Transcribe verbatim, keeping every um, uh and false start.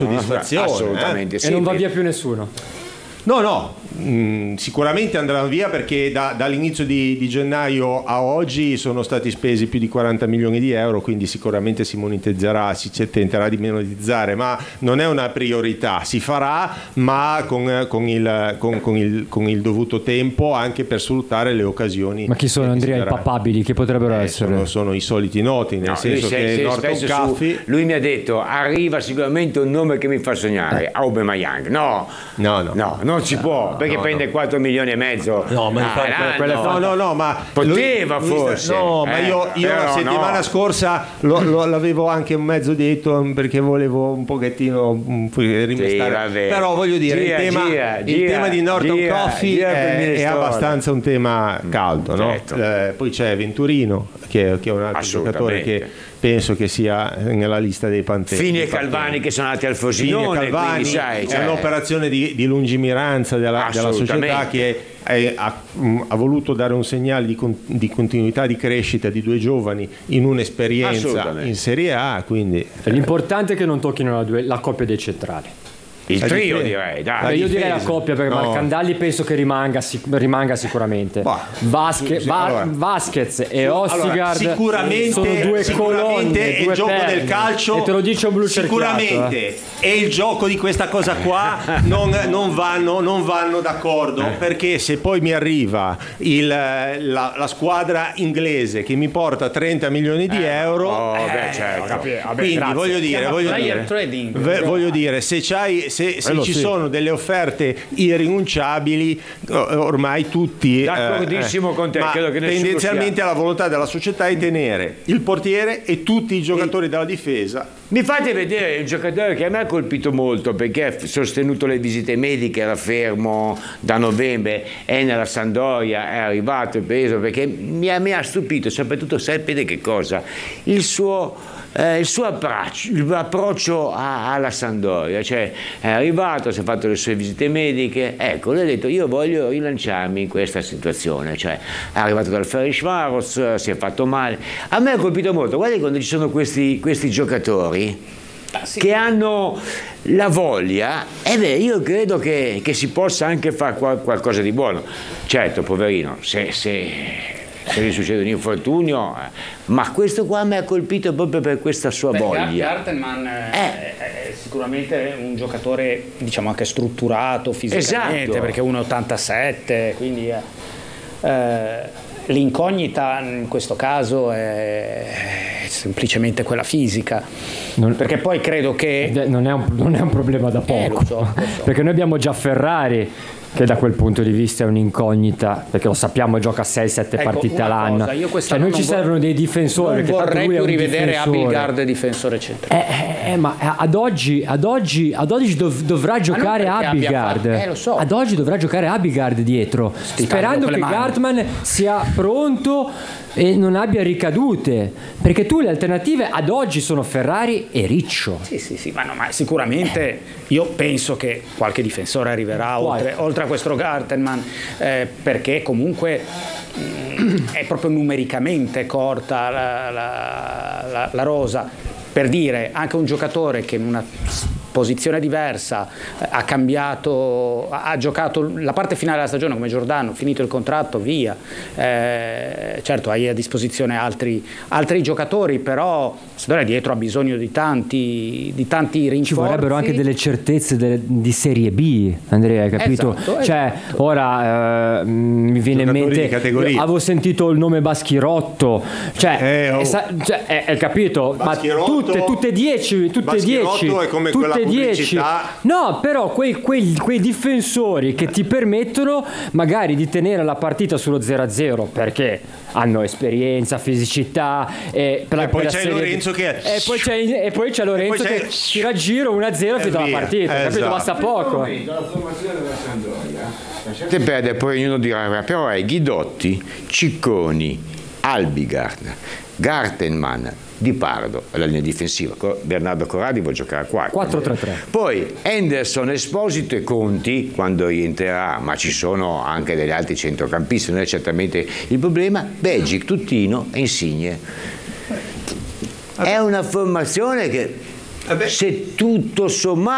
soddisfazione. Assolutamente eh? sì. E non va via più nessuno. No, no, mh, sicuramente andranno via perché da, dall'inizio di, di gennaio a oggi sono stati spesi più di quaranta milioni di euro, quindi sicuramente si monetizzerà, si tenterà di monetizzare, ma non è una priorità, si farà ma con, con, il, con, con, il, con il dovuto tempo anche per sfruttare le occasioni. Ma chi sono, Andrea, i papabili? Che potrebbero eh, essere? Sono, sono i soliti noti, nel No, senso lui, che se, Norton se Caffey... su, lui mi ha detto arriva sicuramente un nome che mi fa sognare, Aubameyang. No, no, no, no, non si può, perché no, prende no. quattro milioni e mezzo. No, ma ah, infatti, no, quelle no. no, no, no, ma poteva lui, lui forse. sta, no, eh, ma io, io la però settimana no. scorsa lo, lo, l'avevo anche un mezzo detto perché volevo un pochettino un po' rimestare. Sì, però voglio dire, gira, il, tema, gira, il gira, tema di Norton gira, Coffey gira è, è abbastanza un tema caldo, no? Certo. Eh, poi c'è Venturino che, che è un altro giocatore che penso che sia nella lista dei Panteri. Fini e Calvani che sono andati al Frosinone. Fini e Calvani, quindi, sai, è cioè... un'operazione di, di lungimiranza della, della società che è, ha, mh, ha voluto dare un segnale di, con, di continuità di crescita di due giovani in un'esperienza in Serie A, quindi l'importante è che non tocchino la, due, la coppia dei centrali. Il la trio difesa. direi, dai. Beh, io difesa. direi la coppia perché No. Marcandalli penso che rimanga, sic- rimanga sicuramente. Bah, Vasque- sì, Va- allora. Vasquez e Ostigard allora, sicuramente, sono due sicuramente colonne, è due il gioco perle. del calcio E te lo dice un blu sicuramente cerchiato, eh. e il gioco di questa cosa qua non, non, vanno, non vanno d'accordo, perché se poi mi arriva il, la, la squadra inglese che mi porta trenta milioni di euro, Oh, eh, beh, certo. Vabbè, quindi grazie. voglio dire, voglio player dire, trading. v- voglio dire se, c'hai, se, se Quello ci sì. sono delle offerte irrinunciabili, ormai tutti D'accordissimo con te, ma credo che nessuno tendenzialmente sia- la volontà della società è tenere il portiere e tutti i giocatori della difesa. Mi fate vedere un giocatore che a me ha colpito molto perché ha sostenuto le visite mediche, era fermo da novembre, è nella Sampdoria, è arrivato e preso perché mi ha, mi ha stupito, soprattutto sapete che cosa? Il suo Eh, il suo approccio, l'approccio a, alla Sampdoria, cioè è arrivato, si è fatto le sue visite mediche, ecco, lui ha detto io voglio rilanciarmi in questa situazione, cioè è arrivato dal Ferencváros, si è fatto male, a me ha colpito molto, guardi quando ci sono questi, questi giocatori Ah, sì. che hanno la voglia, e beh, io credo che, che si possa anche fare qual- qualcosa di buono, certo poverino, se... se se gli succede un infortunio, eh, ma questo qua mi ha colpito proprio per questa sua Beh, voglia. Gartenman Eh. è, è sicuramente un giocatore diciamo anche strutturato fisicamente, Esatto. perché è uno virgola ottantasette, quindi è, eh, l'incognita in questo caso è semplicemente quella fisica, Non- perché poi credo che Non è, un, non è un problema da poco, Eh, lo so, lo so. perché noi abbiamo già Ferrari che da quel punto di vista è un'incognita, perché lo sappiamo, gioca sei sette Ecco, partite una all'anno, cosa, io cioè quest'anno noi ci non vor- servono dei difensori, non perché tanto vorrei lui è più un rivedere difensore. Abildgaard difensore centrale. Eh, eh, eh, ma ad oggi, ad oggi, ad oggi dov- dovrà giocare perché abbia Abildgaard. fatto- eh, lo so. Ad oggi dovrà giocare Abildgaard dietro, sperando con le che mani. Gartman sia pronto e non abbia ricadute, perché tu le alternative ad oggi sono Ferrari e Riccio. Sì, sì, sì, ma, no, ma sicuramente io penso che qualche difensore arriverà oltre, oltre a questo Gartenman, eh, perché comunque mh, è proprio numericamente corta la, la- la- la rosa. Per dire, anche un giocatore che in una posizione diversa eh, ha cambiato, ha ha giocato la parte finale della stagione come Giordano, finito il contratto, via. Eh, certo, hai a disposizione altri, altri giocatori, però Sampdoria dietro ha bisogno di tanti, di tanti rinforzi. Ci vorrebbero anche delle certezze delle- di Serie B, Andrea, hai capito? Esatto, Cioè, ora eh, mi viene in Giocatori mente, di categoria. avevo sentito il nome Baschirotto, cioè, Eh, oh. è sa- cioè, è- hai capito? Ma Baschirotto- tutte, tutte dieci, tutte Baschirotto dieci, è come tutte quella dieci. pubblicità. No, però quei, quei, quei difensori che ti permettono magari di tenere la partita sullo zero a zero perché hanno esperienza, fisicità e, per la- E poi per la c'è Serie B. Lorenzo che- e poi c'è, e poi c'è Lorenzo E poi c'è- che tira giro uno a zero E fino alla via. partita, capito? Esatto. Basta poco. La formazione della Sampdoria te perde, poi ognuno dirà però è Ghidotti, Cicconi, Abildgaard, Gartenman, Di Pardo alla linea difensiva. Bernardo Corradi vuole giocare a quattro. quattro tre tre. Poi Henderson, Esposito e Conti quando rientrerà, ma ci sono anche degli altri centrocampisti, non è certamente il problema. Begic, Tuttino e Insigne. È una formazione che se tutto sommato